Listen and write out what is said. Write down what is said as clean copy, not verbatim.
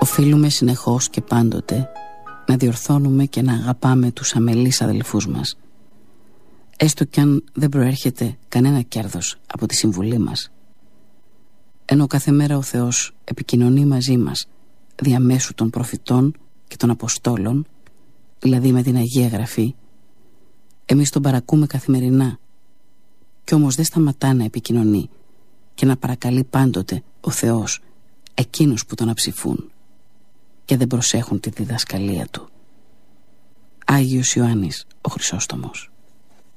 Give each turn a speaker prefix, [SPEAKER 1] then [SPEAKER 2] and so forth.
[SPEAKER 1] Οφείλουμε συνεχώς και πάντοτε να διορθώνουμε και να αγαπάμε τους αμελείς αδελφούς μας, έστω κι αν δεν προέρχεται κανένα κέρδος από τη συμβουλή μας. Ενώ κάθε μέρα ο Θεός επικοινωνεί μαζί μας διαμέσου των προφητών και των Αποστόλων, δηλαδή με την Αγία Γραφή, εμείς τον παρακούμε καθημερινά, κι όμως δεν σταματά να επικοινωνεί και να παρακαλεί πάντοτε ο Θεός εκείνους που τον αψηφούν και δεν προσέχουν τη διδασκαλία του. Άγιος Ιωάννης ο Χρυσόστομος.